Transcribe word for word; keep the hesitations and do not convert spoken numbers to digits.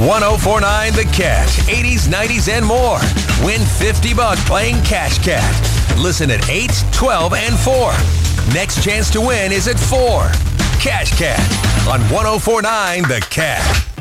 one oh four point nine The Cat, eighties, nineties, and more. Win fifty bucks playing Cash Cat. Listen at eight, twelve, and four. Next chance to win is at four. Cash Cat on one oh four point nine The Cat.